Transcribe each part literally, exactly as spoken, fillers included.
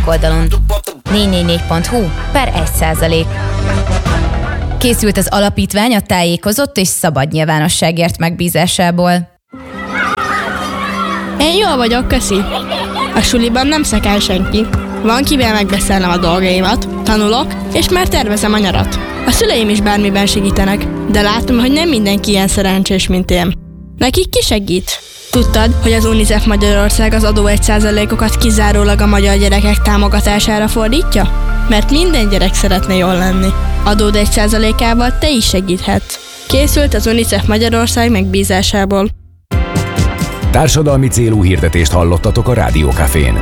oldalon. négy négy négy pont hu per egy százalék. Készült az alapítvány a tájékozott és szabad nyilvánosságért megbízásából. Én jól vagyok, köszi. A suliban nem szekál senki. Van kivel megbeszélnem a dolgaimat, tanulok, és már tervezem a nyarat. A szüleim is bármiben segítenek, de látom, hogy nem mindenki ilyen szerencsés, mint én. Nekik ki segít? Tudtad, hogy az UNICEF Magyarország az adó egy százalékokat kizárólag a magyar gyerekek támogatására fordítja? Mert minden gyerek szeretne jól lenni. Adód egy százalékával te is segíthetsz. Készült az UNICEF Magyarország megbízásából. Társadalmi célú hirdetést hallottatok a Rádió Cafén.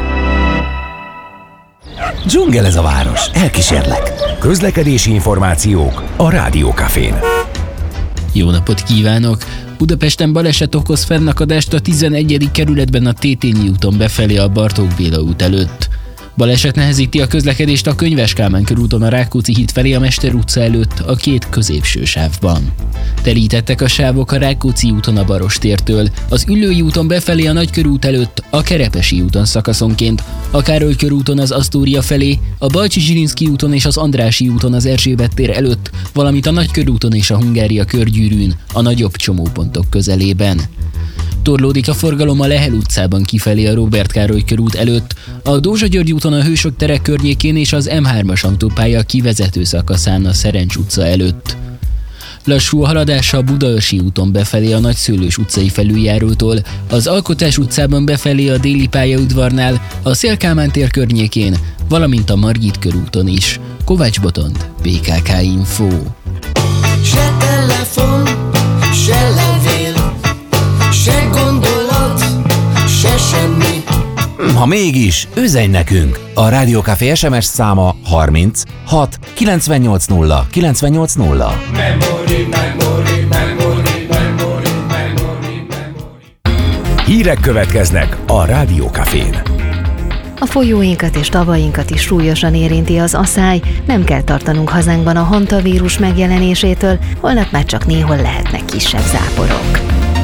Dzsungel ez a város, elkísérlek. Közlekedési információk a Rádió Cafén. Jó napot kívánok! Budapesten baleset okoz fennakadást a tizenegyedik kerületben a Tétényi úton befelé a Bartók Béla út előtt. Baleset nehezíti a közlekedést a Könyves Kálmán körúton a Rákóczi híd felé a Mester utca előtt a két középső sávban. Telítettek a sávok a Rákóczi úton a Barostértől, az Üllői úton befelé a Nagykörút előtt, a Kerepesi úton szakaszonként, a Károly körúton az Asztória felé, a Balcsi-Zsirinszky úton és az Andrássy úton az Erzsébet tér előtt, valamint a Nagykörúton és a Hungária körgyűrűn, a nagyobb csomópontok közelében. Torlódik a forgalom a Lehel utcában kifelé a Róbert Károly körút előtt, a Dózsa György úton a Hősök tere környékén és az em hármas autópálya kivezető szakaszán a Szerencs utca előtt. Lassú a haladása a Budaörsi úton befelé a Nagyszőlős utcai felüljárótól, az Alkotás utcában befelé a Déli pályaudvarnál, a Széll-Kálmán tér környékén, valamint a Margit körúton is. Kovács Botond, bé ká ká Info. Se telefon, se levél, se gondolat, se semmi. Ha mégis, üzenj nekünk! A Rádió Café es em es száma harminc hat kilencvennyolc nulla kilencvennyolc nulla. Memory, memory, memory, memory, memory, memory. Hírek következnek a Rádió Cafén. A folyóinkat és tavainkat is súlyosan érinti az aszály, nem kell tartanunk hazánkban a hantavírus megjelenésétől, holnap már csak néhol lehetnek kisebb záporok.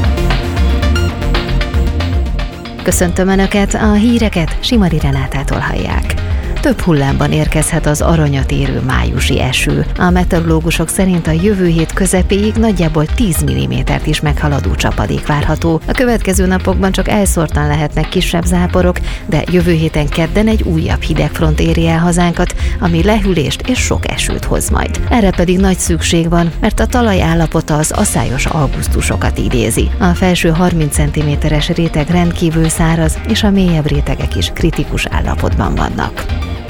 Köszöntöm Önöket, a híreket Simari Renátától hallják. Több hullámban érkezhet az aranyat érő májusi eső. A meteorológusok szerint a jövő hét közepéig nagyjából tíz millimétert is meghaladó csapadék várható. A következő napokban csak elszórtan lehetnek kisebb záporok, de jövő héten kedden egy újabb hidegfront éri el hazánkat, ami lehűlést és sok esőt hoz majd. Erre pedig nagy szükség van, mert a talaj állapota az aszályos augusztusokat idézi. A felső harminc centiméteres réteg rendkívül száraz, és a mélyebb rétegek is kritikus állapotban vannak.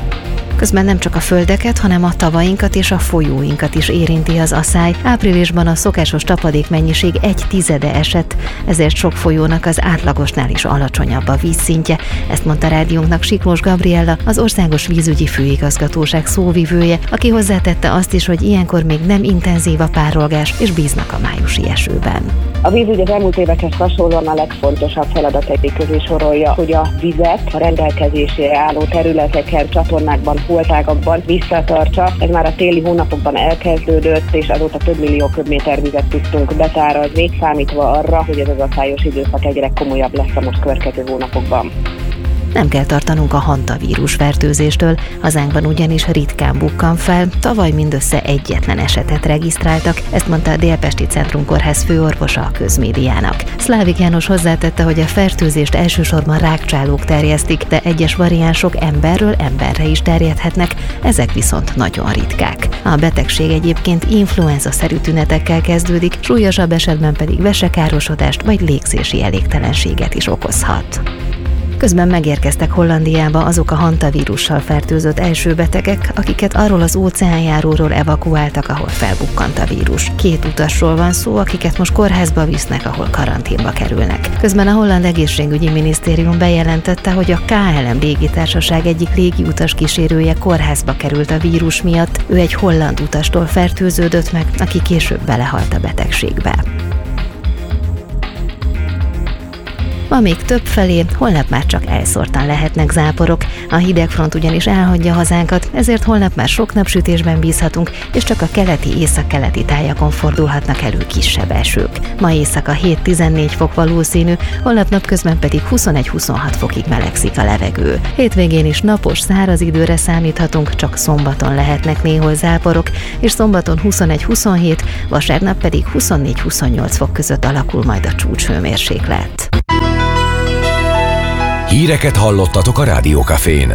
Közben nem csak a földeket, hanem a tavainkat és a folyóinkat is érinti az aszály. Áprilisban a szokásos csapadékmennyiség egy tizede esett, ezért sok folyónak az átlagosnál is alacsonyabb a vízszintje. Ezt mondta rádiónknak Siklós Gabriella, az Országos Vízügyi Főigazgatóság szóvivője, aki hozzátette azt is, hogy ilyenkor még nem intenzív a párolgás, és bíznak a májusi esőben. A vízügy az elmúlt évekhez hasonlóan a legfontosabb feladatai közé sorolja, hogy a vizet a rendelkezésére álló területeken, csatornákban, holtágakban visszatartsa. Ez már a téli hónapokban elkezdődött, és azóta több millió köbméter vizet tudtunk betárazni, számítva arra, hogy ez az aszályos időszak egyre komolyabb lesz a most következő hónapokban. Nem kell tartanunk a hantavírus fertőzéstől, hazánkban ugyanis ritkán bukkan fel, tavaly mindössze egyetlen esetet regisztráltak, ezt mondta a Délpesti Centrumkórház főorvosa a közmédiának. Szlávik János hozzátette, hogy a fertőzést elsősorban rákcsálók terjesztik, de egyes variánsok emberről emberre is terjedhetnek, ezek viszont nagyon ritkák. A betegség egyébként influenza-szerű tünetekkel kezdődik, súlyosabb esetben pedig vesekárosodást vagy légzési elégtelenséget is okozhat. Közben megérkeztek Hollandiába azok a hantavírussal fertőzött első betegek, akiket arról az óceánjáróról evakuáltak, ahol felbukkant a vírus. Két utasról van szó, akiket most kórházba visznek, ahol karanténba kerülnek. Közben a holland egészségügyi minisztérium bejelentette, hogy a ká el em légitársaság egyik légiutas kísérője kórházba került a vírus miatt. Ő egy holland utastól fertőződött meg, aki később belehalt a betegségbe. Ma még több felé, holnap már csak elszórtan lehetnek záporok. A hidegfront ugyanis elhagyja hazánkat, ezért holnap már sok napsütésben bízhatunk, és csak a keleti, északkeleti tájakon fordulhatnak elő kisebb esők. Ma éjszaka hét-tizennégy fok valószínű, holnap napközben pedig huszonegy-huszonhat fokig melegszik a levegő. Hétvégén is napos, száraz időre számíthatunk, csak szombaton lehetnek néhol záporok, és szombaton huszonegy-huszonhét, vasárnap pedig huszonnégy-huszonnyolc fok között alakul majd a csúcshőmérséklet. Híreket hallottatok a Rádiókafén.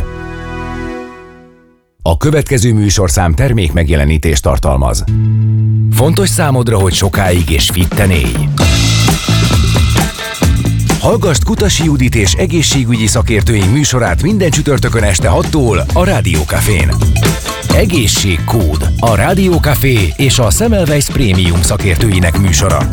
A következő műsorszám termék megjelenítést tartalmaz. Fontos számodra, hogy sokáig és fitten élj. Hallgasd Kutasi Judit és egészségügyi szakértőink műsorát minden csütörtökön este hattól a Rádiókafén. Egészségkód, a Rádiókafé és a Semmelweis Prémium szakértőinek műsora.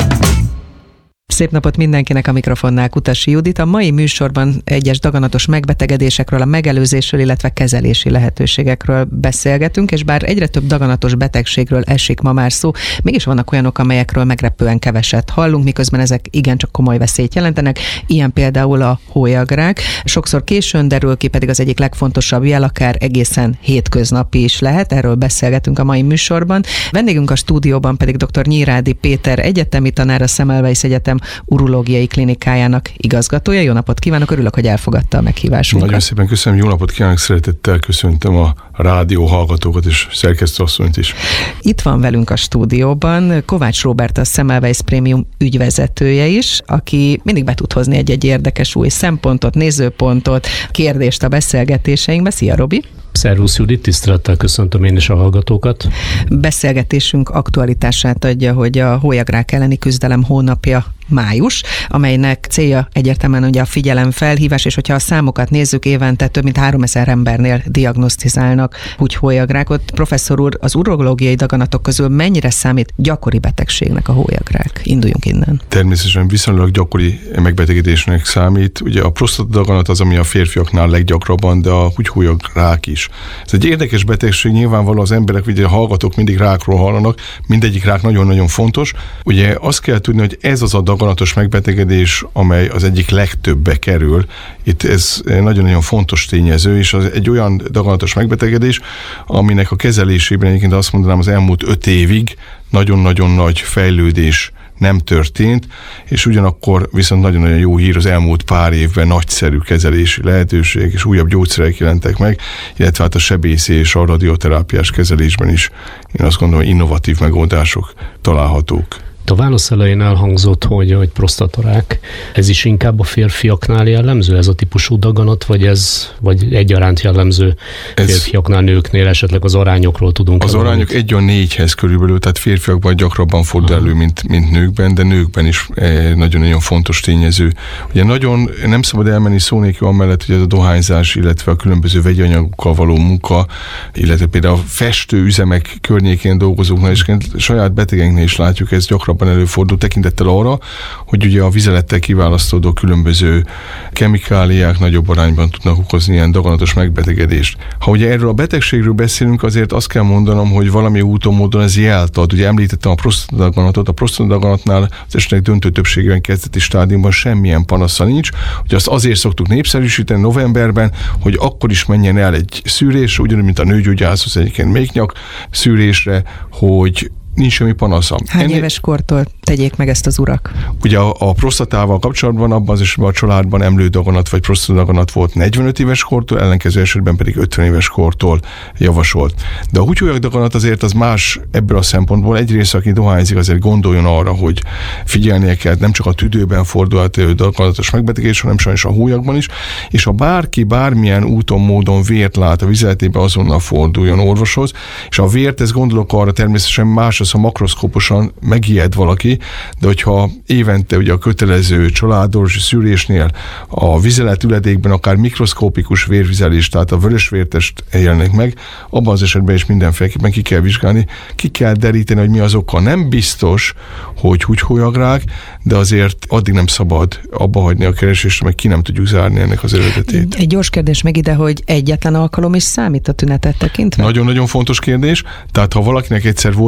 Szép napot mindenkinek, a mikrofonnál Kutasi Judit. A mai műsorban egyes daganatos megbetegedésekről, a megelőzésről, illetve kezelési lehetőségekről beszélgetünk, és bár egyre több daganatos betegségről esik ma már szó, mégis vannak olyanok, amelyekről meglepően keveset hallunk, miközben ezek igencsak komoly veszélyt jelentenek, ilyen például a hólyagrák. Sokszor későn derül ki, pedig az egyik legfontosabb jel akár egészen hétköznapi is lehet, erről beszélgetünk a mai műsorban. Vendégünk a stúdióban pedig dr. Nyírádi Péter egyetemi tanár, a Semmelweis Egyetem urológiai klinikájának igazgatója. Jó napot kívánok, örülök, hogy elfogadta a meghívásunkat. Nagyon szépen köszönöm, jó napot kívánok, szeretettel köszöntöm a rádió hallgatókat és szerkesztőasszonyt is. Itt van velünk a stúdióban Kovács Róbert, a Semmelweis Prémium ügyvezetője is, aki mindig be tud hozni egy-egy érdekes új szempontot, nézőpontot, kérdést a beszélgetéseinkbe. Szia, Robi! Szervusz Judit, tisztelettel köszöntöm én is a hallgatókat. Beszélgetésünk aktualitását adja, hogy a hólyagrák elleni küzdelem hónapja május, amelynek célja egyértelműen ugye a figyelemfelhívás, és hogyha a számokat nézzük, évente több mint háromezer embernél diagnosztizálnak húgyhólyagrákot. Professzor úr, az urológiai daganatok közül mennyire számít gyakori betegségnek a hólyagrák? Induljunk innen. Természetesen viszonylag gyakori megbetegedésnek számít. Ugye a prostatadaganat az, ami a férfiaknál leggyakrabban, de a húgyhólyagrák is. Ez egy érdekes betegség, nyilvánvalóan az emberek, ugye a hallgatók mindig rákról hallanak, mindegyik rák nagyon-nagyon fontos. Ugye azt kell tudni, hogy ez az a daganatos megbetegedés, amely az egyik legtöbbbe kerül. Itt ez nagyon-nagyon fontos tényező, és az egy olyan daganatos megbetegedés, aminek a kezelésében egyébként azt mondanám, az elmúlt öt évig nagyon-nagyon nagy fejlődés nem történt, és ugyanakkor viszont nagyon-nagyon jó hír, az elmúlt pár évben nagyszerű kezelési lehetőség, és újabb gyógyszerek jelentek meg, illetve hát a sebészi és a radioterápiás kezelésben is én azt gondolom, hogy innovatív megoldások találhatók. A válasz elején elhangzott, hogy, hogy prostatarák, ez is inkább a férfiaknál jellemző, ez a típusú daganat, vagy ez vagy egyaránt jellemző ez férfiaknál, nőknél, esetleg az arányokról tudunk? Az arányok egy a négyhez körülbelül, tehát férfiakban gyakrabban fordul elő, mint, mint nőkben, de nőkben is nagyon-nagyon fontos tényező. Ugye nagyon nem szabad elmenni szó nélkül amellett, hogy ez a dohányzás, illetve a különböző vegyi anyagokkal való munka, illetve például a festőüzemek környékén dolgozóknál, és saját betegeinknél is látjuk, ez gyakran előfordul, tekintettel arra, hogy ugye a vizelettel kiválasztódó különböző kemikáliák nagyobb arányban tudnak okozni ilyen daganatos megbetegedést. Ha ugye erről a betegségről beszélünk, azért azt kell mondanom, hogy valami úton, módon ez jelt ad. Ugye említettem a prostatadaganatot, a prostatadaganatnál az esetek döntő többségében kezdeti stádiumban semmilyen panasza nincs. Ugye azt azért szoktuk népszerűsíteni novemberben, hogy akkor is menjen el egy szűrés, ugyanúgy, mint a nőgyógyászhoz egyébként méhnyak szűrésre, hogy nincs semmi panasza. Hány Ennél... éves kortól tegyék meg ezt az urak? Ugye a, a prostatával kapcsolatban abban az esetben a családban emlődaganat vagy prostatadaganat volt negyvenöt éves kortól, ellenkező esetben pedig ötven éves kortól javasolt. De a húgyhólyagdaganat azért az más ebből a szempontból. Egyrészt, aki dohányzik, azért gondoljon arra, hogy figyelnie kell, nem csak a tüdőben fordulhat elő daganatos megbetegedés, hanem sajnos a hólyagban is, és ha bárki bármilyen úton, módon vért lát a vizeletében, azonnal forduljon orvoshoz, és a vért, ez gondolok arra természetesen más, az, ha makroszkóposan megijed valaki, de hogyha évente ugye a kötelező családorvosi szűrésnél a vizeletüledékben akár mikroszkópikus vérvizelés, tehát a vörösvértest jelenik meg, abban az esetben is mindenféleképpen ki kell vizsgálni, ki kell deríteni, hogy mi az oka. Nem biztos, hogy húgyhólyagrák, de azért addig nem szabad abba hagyni a keresést, meg ki nem tudjuk zárni ennek az eredetét. Egy gyors kérdés meg ide, hogy egyetlen alkalom is számít a tünetet tekintve? Nagyon-nagyon fontos kérdés. Tehát ha valakinek egyszer volt egy véres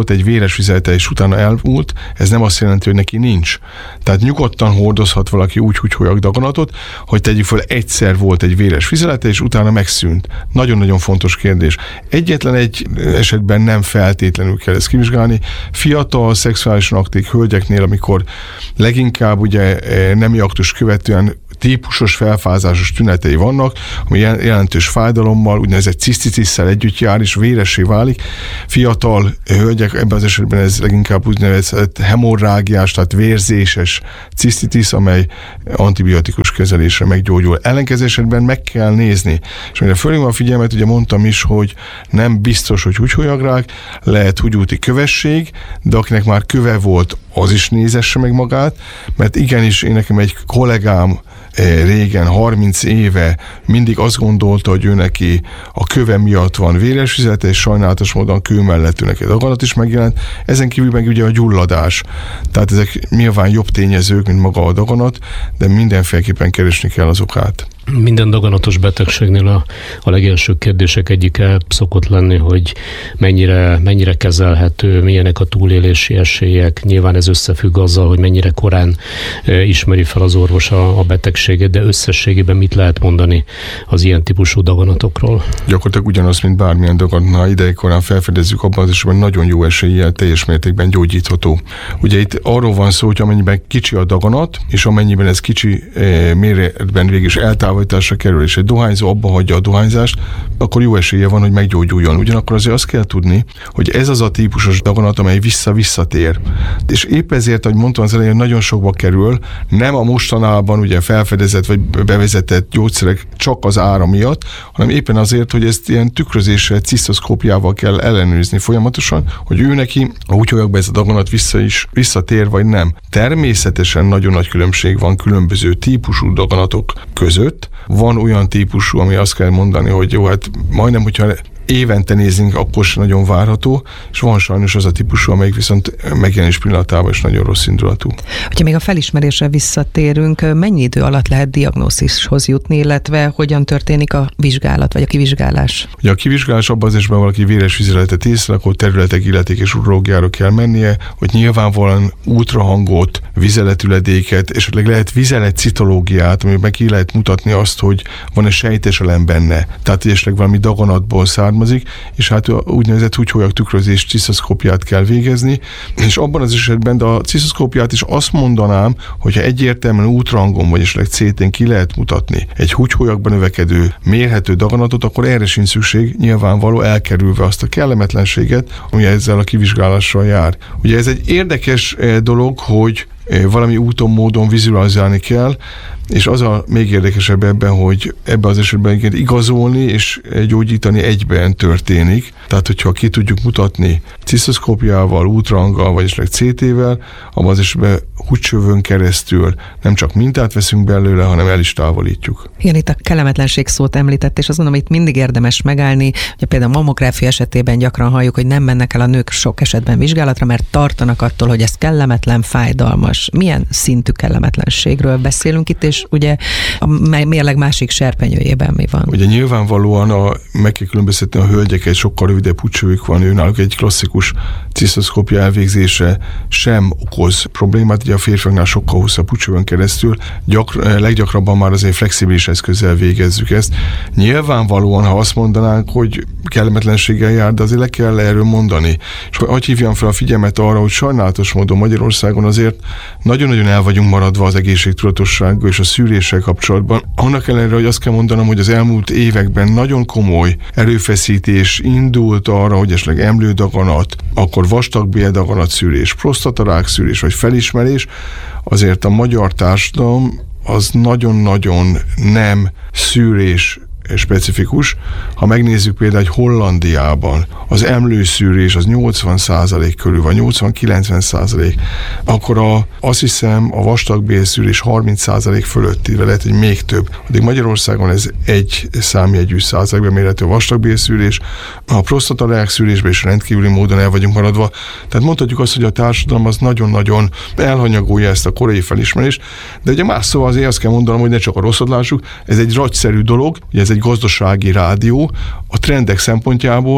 véres vizelete és utána elmúlt, ez nem azt jelenti, hogy neki nincs. Tehát nyugodtan hordozhat valaki úgy húgyhólyag daganatot, hogy tegyük föl, egyszer volt egy véres vizelete, és utána megszűnt. Nagyon-nagyon fontos kérdés. Egyetlen egy esetben nem feltétlenül kell ezt kivizsgálni. Fiatal, szexuálisan aktív hölgyeknél, amikor leginkább ugye nemi aktus követően típusos felfázásos tünetei vannak, ami jelentős fájdalommal, úgynevezett ciszticisszel együtt jár, és véressé válik. Fiatal hölgyek, ebben az esetben ez leginkább úgynevezett hemorrágiás, tehát vérzéses cisztitis, amely antibiotikus kezelésre meggyógyul. Ellenkező esetben meg kell nézni. És mire fölhívom a figyelmet, ugye mondtam is, hogy nem biztos, hogy húgyhólyagrák, lehet húgyúti kövesség, de akinek már köve volt, az is nézesse meg magát, mert igenis én nekem egy kollégám régen, harminc éve mindig azt gondolta, hogy ő neki a köve miatt van véres vizelete, és sajnálatos módon kő mellett ő neki daganat is megjelent. Ezen kívül meg ugye a gyulladás. Tehát ezek nyilván jobb tényezők, mint maga a daganat, de mindenféleképpen keresni kell az okát. Minden daganatos betegségnél a, a legelső kérdések egyike szokott lenni, hogy mennyire, mennyire kezelhető, milyenek a túlélési esélyek. Nyilván ez összefügg azzal, hogy mennyire korán e, ismeri fel az orvos a, a betegséget, de összességében mit lehet mondani az ilyen típusú daganatokról? Gyakorlatilag ugyanaz, mint bármilyen daganatnál ideigkorán felfedezzük, abban az esetben nagyon jó eséllyel teljes mértékben gyógyítható. Ugye itt arról van szó, hogy amennyiben kicsi a daganat, és amennyiben ez kicsi e, méretben végig is eltávolításra kerül, és egy dohányzó abba hagyja a dohányzást, akkor jó esélye van, hogy meggyógyuljon. Ugyanakkor azért azt kell tudni, hogy ez az a típusos daganat, amely vissza-visszatér. És épp ezért, ahogy mondtam az elején, nagyon sokba kerül, nem a mostanában ugye felfedezett vagy bevezetett gyógyszerek csak az ára miatt, hanem éppen azért, hogy ezt ilyen tükrözéssel, cisztoszkópiával kell ellenőrizni folyamatosan, hogy ő neki a húgyhólyagban ez a daganat vissza is visszatér, vagy nem. Természetesen nagyon nagy különbség van különböző típusú daganatok között. Van olyan típusú, ami azt kell mondani, hogy jó, hát majdnem, hogyha évente nézünk, akkor sem nagyon várható, és van sajnos az a típusú, amelyik viszont megjelenés pillanatában is nagyon rossz indulatú. Hogyha még a felismerésre visszatérünk, mennyi idő alatt lehet diagnózishoz jutni, illetve hogyan történik a vizsgálat, vagy a kivizsgálás? Ugye a kivizsgálás abban az esetben valaki véres vizeletet észre, akkor területek illetékes urológiára kell mennie, hogy nyilvánvalóan ultrahangot, vizeletüledéket, esetleg lehet vizeletcitológiát, amiben ki lehet mutatni azt, hogy van-e sejteselem benne. Tehát esetleg valami daganatból származik, és hát úgynevezett húgyhólyag tükrözés, cisztoszkópiát kell végezni, és abban az esetben, de a cisztoszkópiát is azt mondanám, hogyha egyértelműen ultrahangon vagy esetleg cé tén ki lehet mutatni egy húgyhólyagban növekedő, mérhető daganatot, akkor erre sincs szükség, nyilvánvaló elkerülve azt a kellemetlenséget, ami ezzel a kivizsgálással jár. Ugye ez egy érdekes dolog, hogy valami úton, módon vizualizálni kell, és az a még érdekesebb ebben, hogy ebben az esetben igazolni és gyógyítani egyben történik. Tehát, hogyha ki tudjuk mutatni cisztoszkópiával, ultrahanggal, vagy esetleg cé tével, abban az esetben húgycsövön keresztül nem csak mintát veszünk belőle, hanem el is távolítjuk. Igen, itt a kellemetlenség szót említett, és azt mondom, itt mindig érdemes megállni, hogy például a mammográfia esetében gyakran halljuk, hogy nem mennek el a nők sok esetben vizsgálatra, mert tartanak attól, hogy ez kellemetlen, fájdalmas. Milyen szintű kellemetlenségről beszélünk itt, és ugye a mérleg másik serpenyőjében mi van? Ugye nyilvánvalóan a, meg kell különböztetni a hölgyeket, sokkal rövidebb húgycsövük van, őnáluk egy klasszikus cisztoszkópia elvégzése sem okoz problémát, ugye a férfiaknál sokkal hosszabb húgycsövön keresztül, gyakran, leggyakrabban már azért flexibilis eszközzel végezzük ezt. Nyilvánvalóan, ha azt mondanánk, hogy kellemetlenséggel jár, de azért le kell erről mondani. És hogy hívjam fel a figyelmet arra, hogy sajnálatos módon Magyarországon azért nagyon-nagyon el vagyunk maradva az egészségtudatossággal és a szűréssel kapcsolatban. Annak ellenére, hogy azt kell mondanom, hogy az elmúlt években nagyon komoly erőfeszítés indult arra, hogy esetleg emlődaganat, akkor vastagbéldaganat szűrés, prostatarák szűrés vagy felismerés, azért a magyar társadalom az nagyon-nagyon nem szűrés specifikus. Ha megnézzük például, hogy Hollandiában az emlőszűrés az nyolcvan százalék körül van, nyolcvan-kilencven százalék, akkor a, azt hiszem a vastagbélszűrés harminc százalék fölötti, lehet, hogy még több. Addig Magyarországon ez egy számjegyű százalékban mérhető a vastagbélszűrés, a prostatarák szűrésben is rendkívüli módon el vagyunk maradva. Tehát mondhatjuk azt, hogy a társadalom az nagyon-nagyon elhanyagolja ezt a korai felismerést, de ugye más szóval azért azt kell mondanom, hogy ne csak a rosszat lássuk, ez egy ragyszerű dolog, ugye ez egy gazdasági rádió, a trendek szempontjából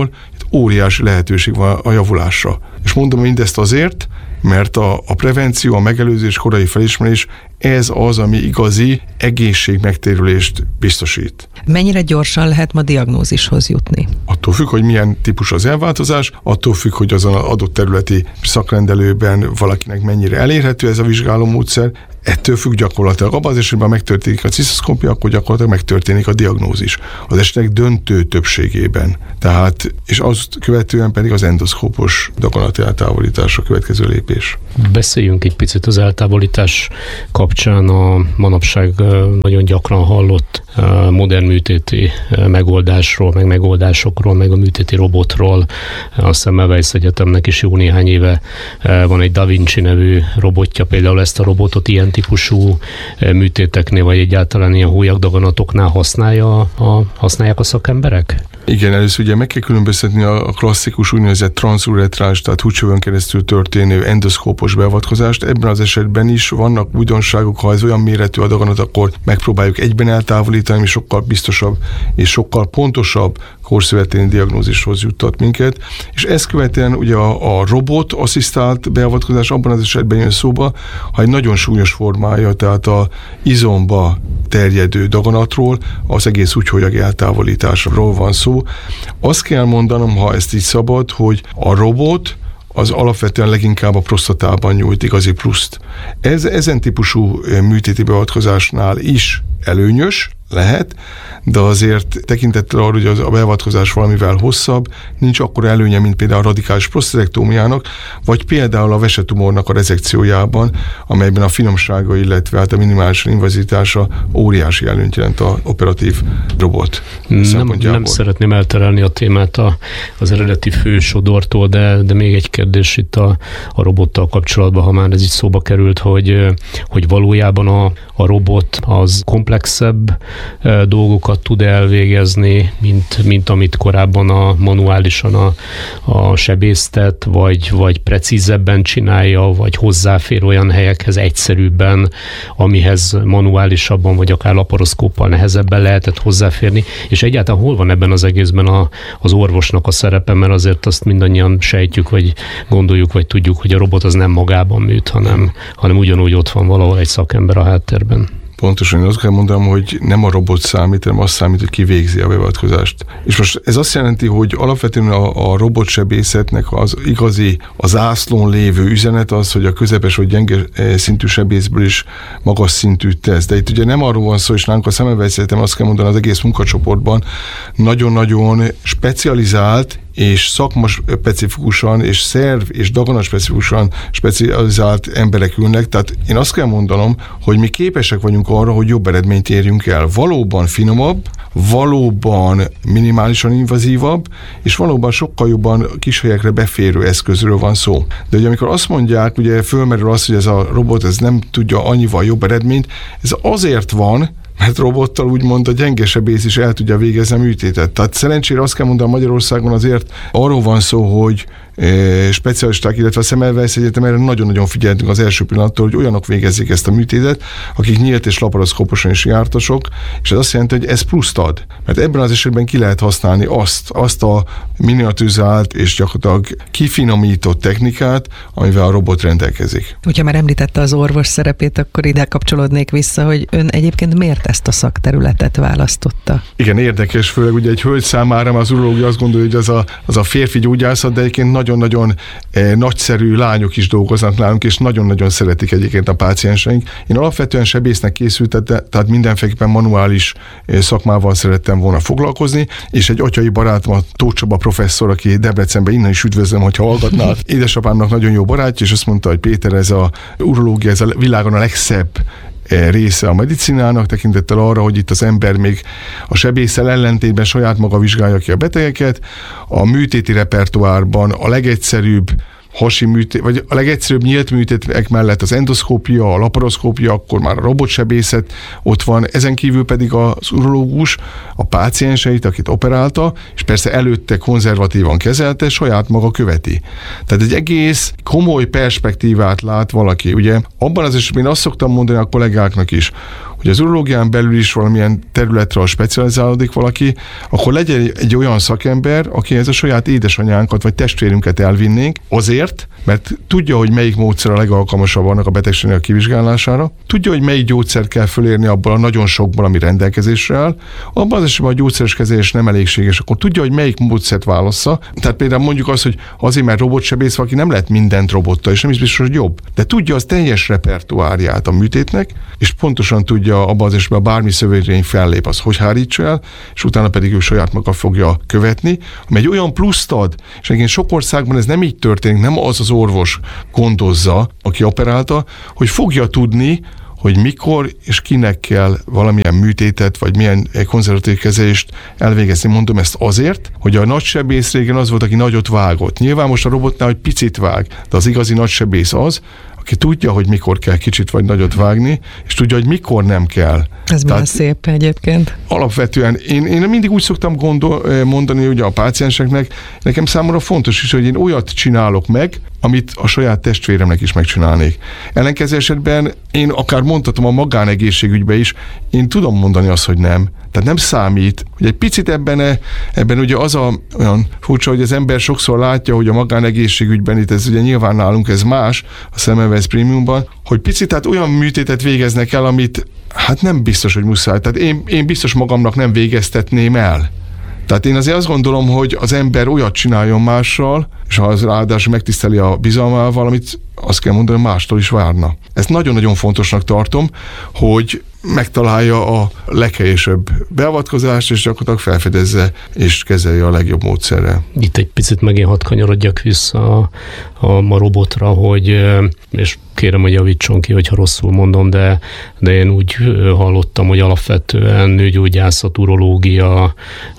óriási lehetőség van a javulásra. És mondom mindezt azért, mert a, a prevenció, a megelőzés, korai felismerés, ez az, ami igazi egészségmegtérülést biztosít. Mennyire gyorsan lehet ma diagnózishoz jutni? Attól függ, hogy milyen típus az elváltozás, attól függ, hogy azon az adott területi szakrendelőben valakinek mennyire elérhető ez a vizsgálómódszer, ettől függ gyakorlatilag. Abban az esetben megtörténik a cisztoszkópia, akkor gyakorlatilag megtörténik a diagnózis. Az esetek döntő többségében. Tehát, és azt követően pedig az endoszkópos daganati eltávolítás a következő lépés. Beszéljünk egy picit az eltávolítás kapcsán a manapság nagyon gyakran hallott modern műtéti megoldásról, meg megoldásokról, meg a műtéti robotról. A Semmelweis Egyetemnek is jó néhány éve van egy Da Vinci nevű robotja, például ezt a robotot ilyen típusú műtéteknél, vagy egyáltalán ilyen hólyagdaganatoknál használja a, használják a szakemberek? Igen, először ugye meg kell különböztetni a klasszikus úgynevezett transzuretrális, tehát húcsövön keresztül történő endoszkópos beavatkozást. Ebben az esetben is vannak újdonságok, ha ez olyan méretű a daganat, akkor megpróbáljuk egyben eltávolítani, ami sokkal biztosabb és sokkal pontosabb korszövetléni diagnózishoz juttat minket. És ezt követően ugye a, a robot asszisztált beavatkozás abban az esetben jön szóba, ha egy nagyon súlyos formája, tehát a izomba terjedő daganatról, az egész úgyholyag eltávolításról van szó. Azt kell mondanom, ha ezt így szabad, hogy a robot az alapvetően leginkább a prostatában nyújt igazi pluszt. Ez ezen típusú műtéti beavatkozásnál is előnyös lehet, de azért tekintettel arra, hogy az a beavatkozás valamivel hosszabb, nincs akkora előnye, mint például a radikális prostatektómiának, vagy például a vesetumornak a rezekciójában, amelyben a finomsága, illetve hát a minimális invazitása óriási előnyt jelent az operatív robot nem, nem szeretném elterelni a témát a, az eredeti fősodortól, de, de még egy kérdés itt a, a robottal kapcsolatban, ha már ez így szóba került, hogy, hogy valójában a, a robot az komplexebb dolgokat tud elvégezni, mint, mint amit korábban a manuálisan a, a sebésztet, vagy, vagy precízebben csinálja, vagy hozzáfér olyan helyekhez egyszerűbben, amihez manuálisabban, vagy akár laparoszkóppal nehezebben lehetett hozzáférni, és egyáltalán hol van ebben az egészben a, az orvosnak a szerepe, mert azért azt mindannyian sejtjük, vagy gondoljuk, vagy tudjuk, hogy a robot az nem magában műt, hanem, hanem ugyanúgy ott van valahol egy szakember a háttérben. Pontosan, én azt kell mondanom, hogy nem a robot számít, hanem az számít, hogy ki végzi a beavatkozást. És most ez azt jelenti, hogy alapvetően a, a robotsebészetnek az igazi, az zászlón lévő üzenet az, hogy a közepes vagy gyenge szintű sebészből is magas szintű tesz. De itt ugye nem arról van szó, és nálunk a Semmelweis Egyetem, azt kell mondani, az egész munkacsoportban nagyon-nagyon specializált és szakmaspecifikusan, és szerv és daganaspecifikusan specializált emberek ülnek. Tehát én azt kell mondanom, hogy mi képesek vagyunk arra, hogy jobb eredményt érjünk el. Valóban finomabb, valóban minimálisan invazívabb, és valóban sokkal jobban kis helyekre beférő eszközről van szó. De ugye amikor azt mondják, ugye fölmerül az, hogy ez a robot ez nem tudja annyival jobb eredményt, ez azért van, mert robottal úgymond a gyenge sebész is el tudja végezni a műtétet. Tehát szerencsére azt kell mondani, Magyarországon azért arról van szó, hogy e, specialisták, illetve a Semmelweis Egyetem erre nagyon-nagyon figyeltünk az első pillanattól, hogy olyanok végezzék ezt a műtétet, akik nyílt és laparoszkóposan is jártasok, és ez azt jelenti, hogy ez pluszt ad. Mert ebben az esetben ki lehet használni azt, azt a miniaturizált és gyakorlatilag kifinomított technikát, amivel a robot rendelkezik. Hogyha már említette az orvos szerepét, akkor ide kapcsolódnék vissza, hogy ön egyébként miért ezt a szakterületet választotta? Igen, érdekes, főleg ugye egy hölgy számára, az urológia azt gondolja, hogy az a, az a férfi gyógyászat, de egyébként nagyon-nagyon eh, nagyszerű lányok is dolgoznak nálunk, és nagyon-nagyon szeretik egyébként a pácienseink. Én alapvetően sebésznek készültem, tehát mindenféleképpen manuális eh, szakmával szerettem volna foglalkozni, és egy atyai barátom, a Tóth Csaba professzor, aki Debrecenben, innen is üdvözlöm, hogyha hallgatnál. Édesapámnak nagyon jó barátja, és azt mondta, hogy Péter, ez a urológia, ez a világon a legszebb része a medicinának, tekintettel arra, hogy itt az ember még a sebésszel ellentétben saját maga vizsgálja ki a betegeket. A műtéti repertoárban a legegyszerűbb hasi műtét, vagy a legegyszerűbb nyílt műtétek mellett az endoszkópia, a laparoszkópia, akkor már a robotsebészet ott van, ezen kívül pedig az urológus a pácienseit, akit operálta, és persze előtte konzervatívan kezelte, saját maga követi. Tehát egy egész komoly perspektívát lát valaki. Ugye abban az esetben én azt szoktam mondani a kollégáknak is, hogy az urológián belül is valamilyen területre specializálódik valaki, akkor legyen egy olyan szakember, akihez a saját édesanyánkat vagy testvérünket elvinnénk, azért, mert tudja, hogy melyik módszer a legalkalmasabb annak a betegségnek a kivizsgálására, tudja, hogy melyik gyógyszer kell fölérni abból a nagyon sokból, ami rendelkezésre áll, abban az esetben a gyógyszeres kezelés nem elégséges, akkor tudja, hogy melyik módszert válassza. Tehát például mondjuk azt, hogy azért, mert robotsebész valaki nem lehet mindent robottal, és nem is biztos, hogy jobb, de tudja az teljes repertoárját a műtétnek, és pontosan tudja abban az esetben, bármi szövődmény fellép, az hogy hárítsa el, és utána pedig ő saját maga fogja követni, ami egy olyan pluszt ad, és egyébként sok országban ez nem így történik, nem az az orvos gondozza, aki operálta, hogy fogja tudni, hogy mikor és kinek kell valamilyen műtétet, vagy milyen konzervatív kezelést elvégezni. Mondom ezt azért, hogy a nagysebész régen az volt, aki nagyot vágott. Nyilván most a robotnál, hogy picit vág, de az igazi nagysebész az, aki tudja, hogy mikor kell kicsit vagy nagyot vágni, és tudja, hogy mikor nem kell. Ez már szép egyébként. Alapvetően én, én mindig úgy szoktam gondol, mondani ugye a pácienseknek, nekem számomra fontos is, hogy én olyat csinálok meg, amit a saját testvéremnek is megcsinálnék. Ellenkező esetben én akár mondhatom a magánegészségügybe is, én tudom mondani azt, hogy nem. Tehát nem számít, hogy egy picit ebben, ebben ugye az a, olyan furcsa, hogy az ember sokszor látja, hogy a magánegészségügyben, itt ez ugye nyilván nálunk ez más, a Semmelweis Premiumban, hogy picit tehát olyan műtétet végeznek el, amit hát nem biztos, hogy muszáj. Tehát én, én biztos magamnak nem végeztetném el. Tehát én azért azt gondolom, hogy az ember olyat csináljon mással, és ha az ráadásul megtiszteli a bizalmával, amit azt kell mondani, mástól is várna. Ezt nagyon-nagyon fontosnak tartom, hogy megtalálja a leghelyesebb beavatkozást, és gyakorlatilag felfedezze és kezelje a legjobb módszerrel. Itt egy picit megint hadd kanyarodjak vissza a, a, a robotra, hogy, és kérem, hogy javítson ki, hogyha rosszul mondom, de, de én úgy hallottam, hogy alapvetően nőgyógyászat, urológia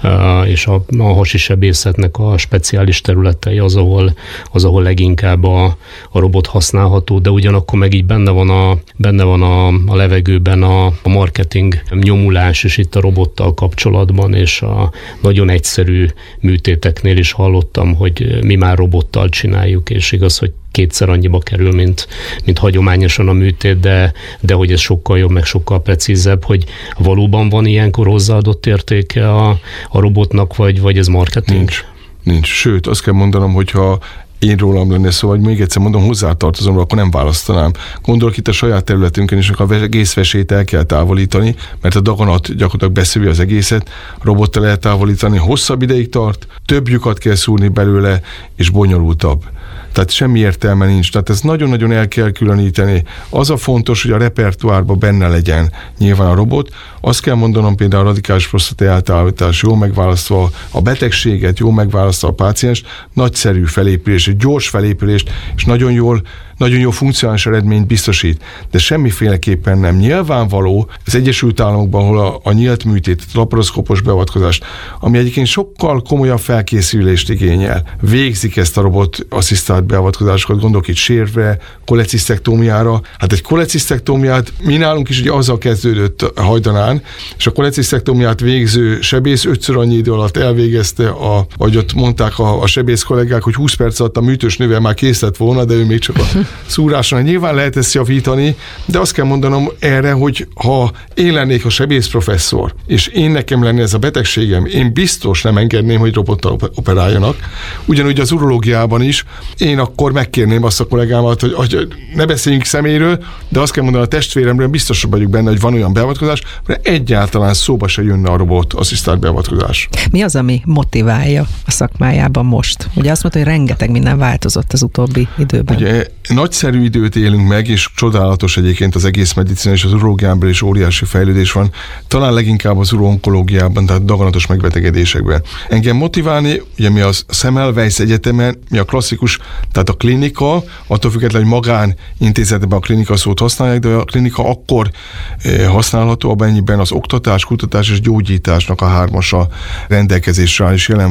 és a, a hasi sebészetnek a speciális területei az, ahol, az, ahol leginkább a, a robot használható, de ugyanakkor meg így benne van a, benne van a, a levegőben a, a marketing nyomulás is itt a robottal kapcsolatban, és a nagyon egyszerű műtéteknél is hallottam, hogy mi már robottal csináljuk, és igaz, hogy kétszer annyiba kerül, mint, mint hagyományosan a műtét, de, de hogy ez sokkal jobb, meg sokkal precízebb, hogy valóban van ilyenkor hozzáadott értéke a, a robotnak, vagy, vagy ez marketing? Nincs. Nincs. Sőt, azt kell mondanom, hogyha én rólam lenne szó, vagy még egyszer mondom, hozzátartozom, akkor nem választanám. Gondolok itt a saját területünkön is, akkor a egész vesét el kell távolítani, mert a daganat gyakorlatilag beszövi az egészet, robottal lehet távolítani, hosszabb ideig tart, több lyukat kell szúrni belőle, és bonyolultabb. Tehát semmi értelme nincs. Tehát ezt nagyon-nagyon el kell különíteni. Az a fontos, hogy a repertoárban benne legyen nyilván a robot. Azt kell mondanom például a radikális prosztata eltávolítás, jól megválasztva a betegséget, jól megválasztva a pácienst, nagyszerű felépülés, gyors felépülést, és nagyon jól nagyon jó funkcionális eredményt biztosít, de semmiféleképpen nem. Nyilvánvaló az Egyesült Államokban, ahol a, a nyílt műtét, a laparoszkópos beavatkozást, ami egyébként sokkal komolyabb felkészülést igényel, végzik ezt a robot asszisztált beavatkozásokat, gondolok itt sérvre, kolecisztektómiára. Hát egy kolecisztektómiát mi nálunk is ugye azzal kezdődött hajdanán, és a kolecisztektómiát végző sebész ötször annyi idő alatt elvégezte, a, vagy ott mondták a, a sebész kollégák, hogy húsz perc alatt a műtős nővel már kész lett volna, de ő még csak a szúráson. Nyilván lehet ezt javítani, de azt kell mondanom erre, hogy ha én lennék a sebész professzor, és én nekem lenne ez a betegségem, én biztos nem engedném, hogy robottal operáljanak. Ugyanúgy az urológiában is, én akkor megkérném azt a kollégámat, hogy, hogy ne beszéljünk személyről, de azt kell mondani a testvéremről, biztos vagyok benne, hogy van olyan beavatkozás, mert egyáltalán szóba se jönne a robot asszisztált beavatkozás. Mi az, ami motiválja a szakmájában most? Ugye azt mondta, hogy rengeteg minden változott az utóbbi időben. Ugye nagyszerű időt élünk meg, és csodálatos egyébként az egész medicina, és az urológiában is óriási fejlődés van, talán leginkább az uro-onkológiában, tehát daganatos megbetegedésekben. Engem motiválni, ugye mi a Semmelweis Egyetemen, mi a klasszikus, tehát a klinika, attól függetlenül, hogy magánintézetben a klinika szót használják, de a klinika akkor használható, amennyiben az oktatás, kutatás és gyógyításnak a hármasa rendelkezésre áll és jelen van.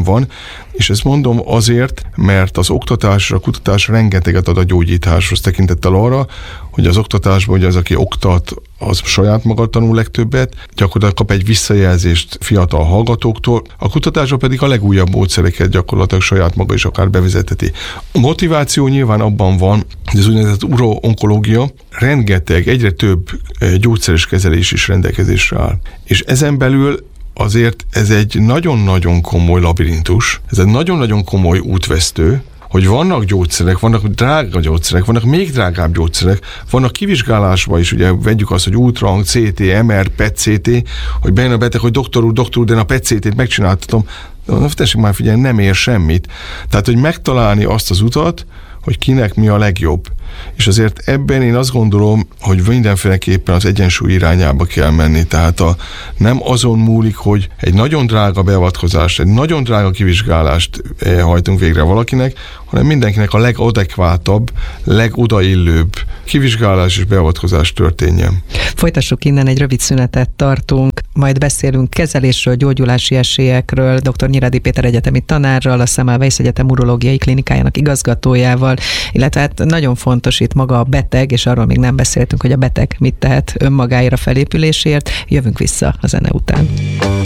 És ezt mondom azért, mert az oktatásra, a kutatás rengeteget ad a gyógyításhoz tekintettel arra, hogy az oktatásban, hogy az, aki oktat, az saját maga tanul legtöbbet, gyakorlatilag kap egy visszajelzést fiatal hallgatóktól, a kutatásban pedig a legújabb módszereket gyakorlatilag saját maga is akár bevezetheti. A motiváció nyilván abban van, hogy az úgynevezett uro-onkológia rengeteg, egyre több gyógyszeres kezelés is rendelkezésre áll. És ezen belül azért ez egy nagyon-nagyon komoly labirintus, ez egy nagyon-nagyon komoly útvesztő, hogy vannak gyógyszerek, vannak drága gyógyszerek, vannak még drágább gyógyszerek, vannak kivizsgálásban is, ugye vegyük azt, hogy ultrahang, cé té, em er, pé e té cé té, hogy bejön a beteg, hogy doktor úr, doktor úr, de én a pé e té cé tét megcsináltatom, de tessék már figyelni, nem ér semmit. Tehát, hogy megtalálni azt az utat, hogy kinek mi a legjobb. És azért ebben én azt gondolom, hogy mindenféleképpen az egyensúly irányába kell menni. Tehát a, nem azon múlik, hogy egy nagyon drága beavatkozást, egy nagyon drága kivizsgálást hajtunk végre valakinek, hanem mindenkinek a legadekvátabb, legodaillőbb kivizsgálás és beavatkozás történjen. Folytassuk innen, egy rövid szünetet tartunk, majd beszélünk kezelésről, gyógyulási esélyekről, dr. Nyiradi Péter egyetemi tanárral, a Semmelweis Egyetem urológiai klinikájának igazgatójával, illetve hát nagyon fontos itt maga a beteg, és arról még nem beszéltünk, hogy a beteg mit tehet önmagáért a felépülésért. Jövünk vissza a zene után.